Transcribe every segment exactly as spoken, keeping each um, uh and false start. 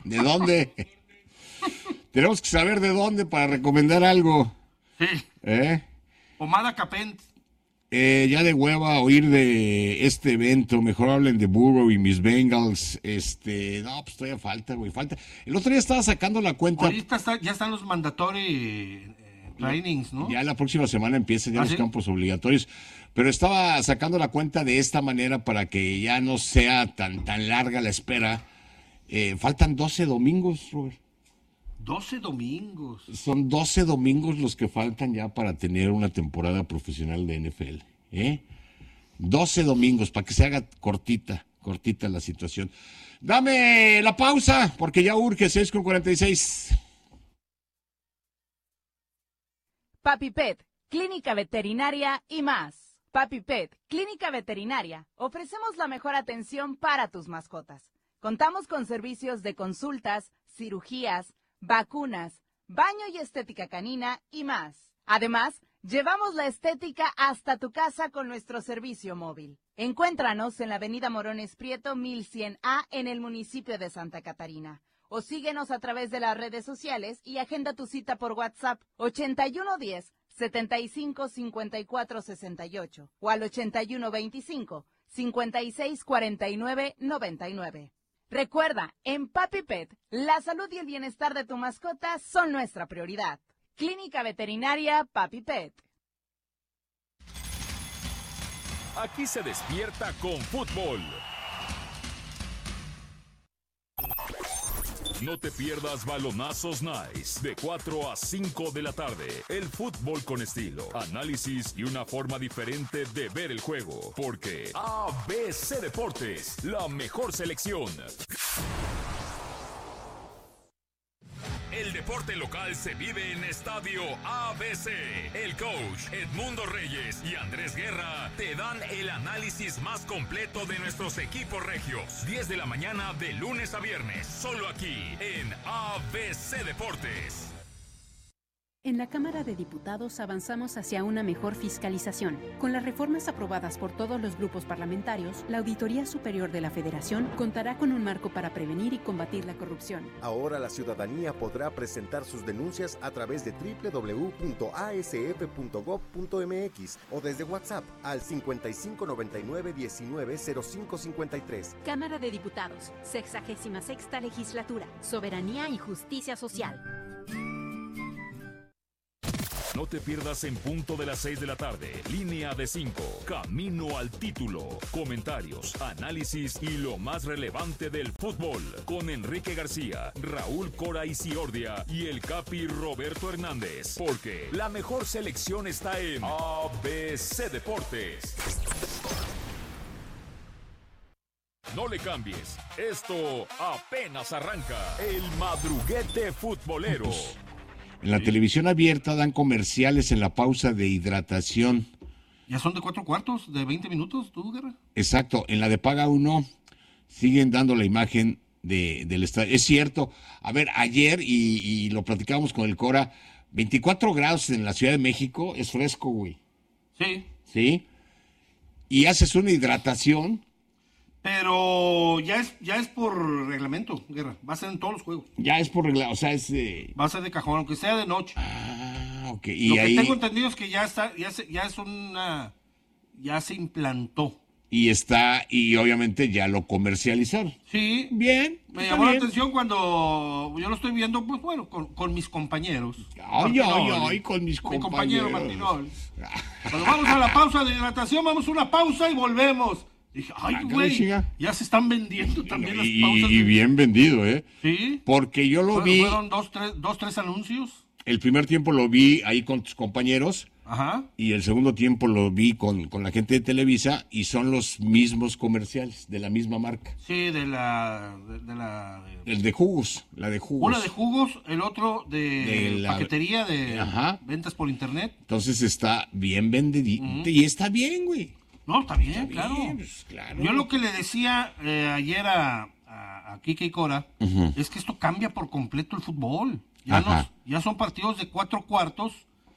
¿De dónde? Tenemos que saber de dónde para recomendar algo. Sí. ¿Eh? Pomada Capent. Eh, ya de hueva oír de este evento, mejor hablen de Burrow y mis Bengals. Este, no, pues todavía falta, güey, falta. El otro día estaba sacando la cuenta. Ahorita está, ya están los mandatory eh, trainings, ¿no? Ya la próxima semana empiezan ya ¿Ah, los sí? campos obligatorios. Pero estaba sacando la cuenta de esta manera para que ya no sea tan, tan larga la espera. Eh, faltan doce domingos, Robert. doce domingos. Son doce domingos los que faltan ya para tener una temporada profesional de N F L. ¿eh? doce domingos, para que se haga cortita, cortita la situación. Dame la pausa, porque ya urge, seis con cuarenta y seis. Papi Pet, Clínica Veterinaria y más. Papi Pet, Clínica Veterinaria. Ofrecemos la mejor atención para tus mascotas. Contamos con servicios de consultas, cirugías, vacunas, baño y estética canina y más. Además, llevamos la estética hasta tu casa con nuestro servicio móvil. Encuéntranos en la avenida Morones Prieto mil cien A en el municipio de Santa Catarina. O síguenos a través de las redes sociales y agenda tu cita por WhatsApp ochenta y uno diez, setenta y cinco, cincuenta y cuatro sesenta y ocho o al ochenta y uno veinticinco, cincuenta y seis cuarenta y nueve noventa y nueve. Recuerda, en Papi Pet, la salud y el bienestar de tu mascota son nuestra prioridad. Clínica Veterinaria Papi Pet. Aquí se despierta con fútbol. No te pierdas Balonazos Nice de cuatro a cinco de la tarde. El fútbol con estilo, análisis y una forma diferente de ver el juego. Porque A B C Deportes, la mejor selección. El deporte local se vive en Estadio A B C. El coach Edmundo Reyes y Andrés Guerra te dan el análisis más completo de nuestros equipos regios. diez de la mañana de lunes a viernes, solo aquí en A B C Deportes. En la Cámara de Diputados avanzamos hacia una mejor fiscalización. Con las reformas aprobadas por todos los grupos parlamentarios, la Auditoría Superior de la Federación contará con un marco para prevenir y combatir la corrupción. Ahora la ciudadanía podrá presentar sus denuncias a través de doble u doble u doble u punto a s f punto gob punto m x o desde WhatsApp al cincuenta y cinco noventa y nueve diecinueve cero cinco cincuenta y tres. Cámara de Diputados, sexagésima sexta Legislatura, Soberanía y Justicia Social. No te pierdas en punto de las seis de la tarde, línea de cinco, camino al título, comentarios, análisis y lo más relevante del fútbol, con Enrique García, Raúl Cora Isiordia y el Capi Roberto Hernández, porque la mejor selección está en A B C Deportes. No le cambies, esto apenas arranca, el madruguete futbolero. En la Sí. televisión abierta dan comerciales en la pausa de hidratación. Ya son de cuatro cuartos, de veinte minutos, ¿tú, Guerra? Exacto, en la de Paga Uno siguen dando la imagen de, del estadio. Es cierto, a ver, ayer, y, y lo platicábamos con el Cora, veinticuatro grados en la Ciudad de México, es fresco, güey. Sí. ¿Sí? Y haces una hidratación. Pero ya es, ya es por reglamento, Guerra. Va a ser en todos los juegos. Ya es por regla, o sea, es de... Va a ser de cajón, aunque sea de noche. Ah, ok. Y Lo que ahí... tengo entendido es que ya está, ya se, ya es una, ya se implantó. Y está, y obviamente ya lo comercializaron. Sí. Bien. Me está llamó la bien. atención cuando yo lo estoy viendo, pues bueno, con, con mis compañeros. Ay, ay, Martinoli. ay, con mis Mi compañero compañeros. Martinoli. Cuando vamos a la pausa de hidratación, vamos a una pausa y volvemos. Dije, ay, Ah, güey, chinga. ya se están vendiendo también las Y, pausas. y de- bien vendido, ¿eh? Sí. Porque yo lo Fue- vi, Fueron dos tres, dos, tres anuncios. el primer tiempo lo vi ahí con tus compañeros Ajá. y el segundo tiempo lo vi con, con la gente de Televisa y son los mismos comerciales de la misma marca. Sí, de la... De, de la de- El de jugos, la de jugos. Una de jugos, el otro de, De la- paquetería, de Ajá. ventas por internet. Entonces está bien vendidito y está bien, güey. No, está bien, Está claro. bien, pues, claro. Yo lo que le decía eh, ayer a, a, a Kike y Cora Ujú. es que esto cambia por completo el fútbol. Ya, Ajá. nos- ya son partidos de cuatro cuartos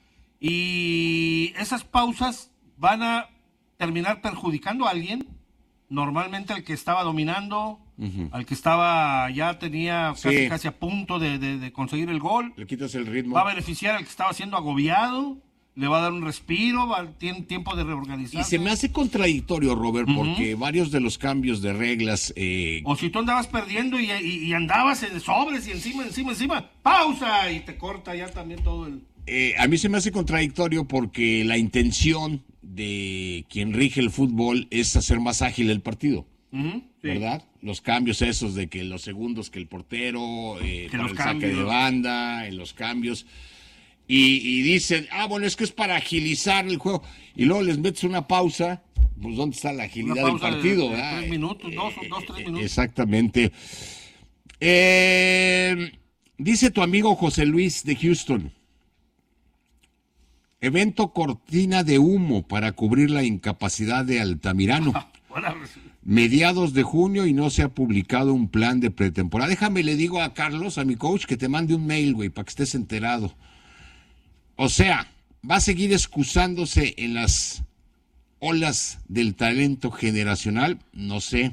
y esas pausas van a terminar perjudicando a alguien, normalmente al que estaba dominando, uh-huh. al que estaba, ya tenía casi, sí. casi a punto de, de, de conseguir el gol. Le quitas el ritmo. Va a beneficiar al que estaba siendo agobiado, le va a dar un respiro, va, tiene tiempo de reorganizarse. Y se me hace contradictorio, Robert, uh-huh. porque varios de los cambios de reglas... Eh... O si tú andabas perdiendo y, y, y andabas en sobres y encima, encima, encima, ¡pausa! Y te corta ya también todo el... Eh, a mí se me hace contradictorio porque la intención de quien rige el fútbol es hacer más ágil el partido, uh-huh, sí. ¿verdad? Los cambios esos de que los segundos que el portero, eh, que para los el cambios. saque de banda, en los cambios, y, y dicen, ah, bueno, es que es para agilizar el juego, y luego les metes una pausa, pues ¿dónde está la agilidad del partido? De, de ¿verdad? tres minutos, dos, eh, dos, tres minutos. Exactamente. Eh, dice tu amigo José Luis de Houston, evento cortina de humo para cubrir la incapacidad de Altamirano. Mediados de junio y no se ha publicado un plan de pretemporada. Déjame, le digo a Carlos, a mi coach, que te mande un mail, güey, para que estés enterado. O sea, va a seguir excusándose en las olas del talento generacional, no sé.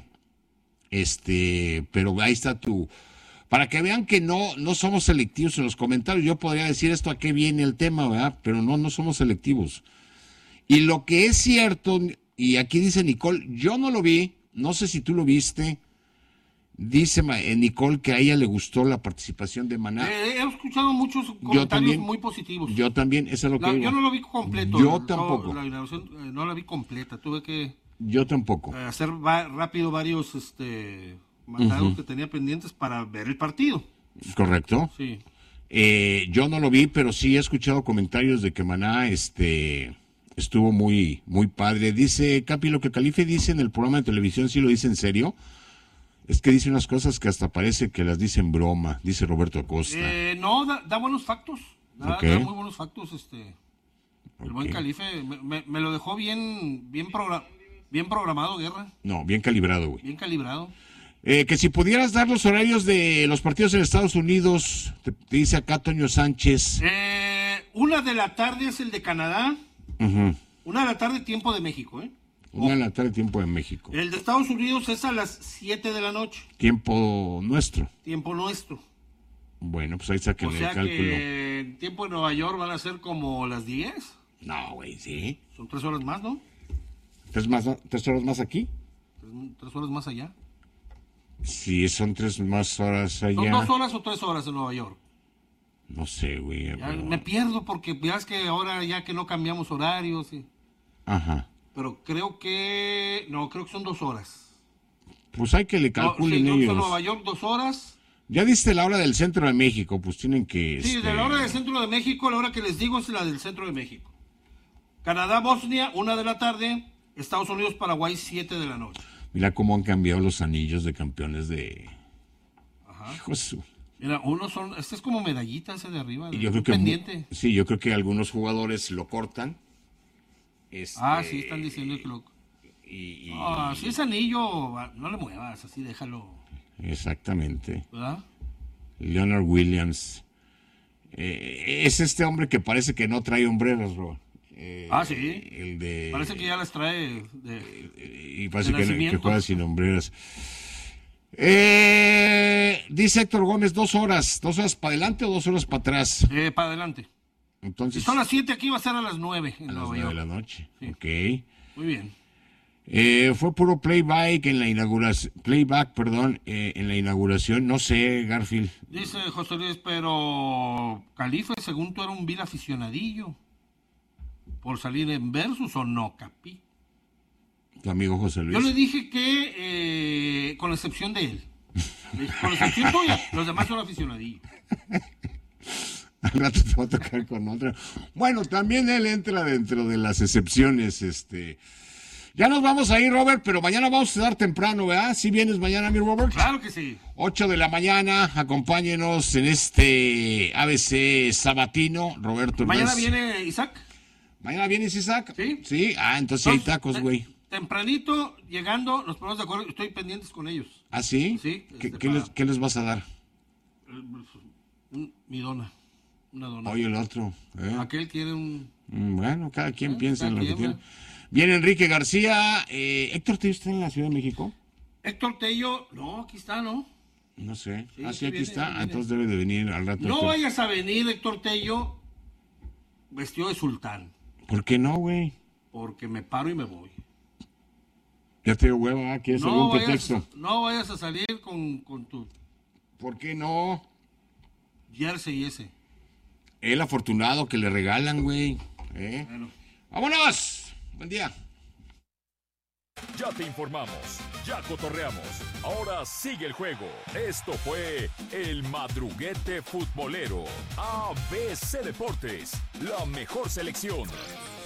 Este, pero ahí está tu... Para que vean que no, no somos selectivos en los comentarios. Yo podría decir esto a qué viene el tema, ¿verdad? Pero no, no somos selectivos. Y lo que es cierto, y aquí dice Nicole, yo no lo vi, no sé si tú lo viste, dice Nicole que a ella le gustó la participación de Maná. Eh, he escuchado muchos comentarios también, muy positivos. Yo también, eso es lo que la, digo. Yo no lo vi completo. Yo no, tampoco. La inauguración, eh, no la vi completa, tuve que... Yo tampoco. Eh, hacer va, rápido varios... este mandados uh-huh. que tenía pendientes para ver el partido. Correcto. Sí. Eh, yo no lo vi, pero sí he escuchado comentarios de que Maná este, estuvo muy, muy padre. Dice, Capi, lo que Calife dice en el programa de televisión, ¿sí lo dice en serio? Es que dice unas cosas que hasta parece que las dice en broma, dice Roberto Acosta. Eh, no, da, da buenos factos. Da, okay. da muy buenos factos. este El okay. buen Calife me, me, me lo dejó bien, bien, progra- bien programado, Guerra. No, bien calibrado, güey. Bien calibrado. Eh, que si pudieras dar los horarios de los partidos en Estados Unidos, te, te dice acá Toño Sánchez. Eh, una de la tarde es el de Canadá. Uh-huh. Una de la tarde, tiempo de México, ¿eh? Una de la tarde, tiempo de México. El de Estados Unidos es a las siete de la noche. Tiempo nuestro. Tiempo nuestro. Bueno, pues ahí saquen o sea el cálculo. Que el tiempo de Nueva York van a ser como las diez. No, güey, sí. Son tres horas más, ¿no? ¿Tres, más, tres horas más aquí? Tres, tres horas más allá. Sí, son tres más horas allá. ¿Son dos horas o tres horas en Nueva York? No sé, güey. Pero... Me pierdo porque veas que ahora ya que no cambiamos horarios. Y... Ajá. Pero creo que... No, creo que son dos horas. Pues hay que le calculen no, sí, ellos. En Nueva York dos horas. Ya diste la hora del centro de México, pues tienen que... Sí, este... de la hora del centro de México, la hora que les digo es la del centro de México. Canadá, Bosnia, una de la tarde. Estados Unidos, Paraguay, siete de la noche. Mira cómo han cambiado los anillos de campeones de... Ajá. Hijo de su... Mira, unos son... Este es como medallita ese de arriba. Y yo creo que pendiente. Sí, yo creo que algunos jugadores lo cortan. Este... Ah, sí, están diciendo que lo... Y, y... Ah, si es anillo, no le muevas, así déjalo. Exactamente. ¿Verdad? Leonard Williams. Eh, es este hombre que parece que no trae hombreras, Rob. Eh, ah, sí. El de, parece que ya las trae de, y parece que, que juega sin hombreras. Eh, dice Héctor Gómez, dos horas. ¿Dos horas para adelante o dos horas para atrás? Eh, para adelante. Entonces, si son las siete aquí, va a ser a las nueve. En a Nueva las nueve York. de la noche. Sí. Ok. Muy bien. Eh, fue puro playback en la inauguración, playback, perdón, eh, en la inauguración, no sé, Garfield. Dice José Luis, pero Calife, según tú, era un vil aficionadillo. ¿Por salir en Versus o no, Capi? Tu amigo José Luis. Yo le dije que, eh, con excepción de él, con excepción tuya, los demás son aficionadillos. Al rato te va a tocar con otra. Bueno, también él entra dentro de las excepciones, este... Ya nos vamos a ir, Robert, pero mañana vamos a dar temprano, ¿verdad? ¿Sí vienes mañana, mi Robert? Claro que sí. ocho de la mañana, acompáñenos en este A B C sabatino, Roberto. ¿Mañana Hernández. viene Isaac? ¿Mañana vienes, Isaac? Sí. Sí, ah, entonces, entonces hay tacos, güey. Tempranito, llegando, nos ponemos de acuerdo, estoy pendientes con ellos. ¿Ah, sí? Sí. ¿Qué, este, ¿qué, les, ¿Qué les vas a dar? Un, mi dona, una dona. Oye, el otro. ¿eh? Aquel quiere un... Bueno, cada quien ¿Eh? piensa cada en lo quien, que tiene. Viene Enrique García. Eh, Héctor, ¿te está en la Ciudad de México? Héctor Tello, no, aquí está, ¿no? No sé. Sí, ah, sí, sí aquí viene, está. viene. Entonces debe de venir al rato. No Héctor. vayas a venir, Héctor Tello, vestido de sultán. ¿Por qué no, güey? Porque me paro y me voy. Ya te dio hueva, ¿quieres No algún vayas, pretexto? no vayas a salir con, con tu ¿Por qué no? jersey ese. El afortunado que le regalan, güey. ¿Eh? Bueno. ¡Vámonos! Buen día. Ya te informamos, ya cotorreamos. Ahora sigue el juego. Esto fue El Madruguete Futbolero. A B C Deportes, la mejor selección.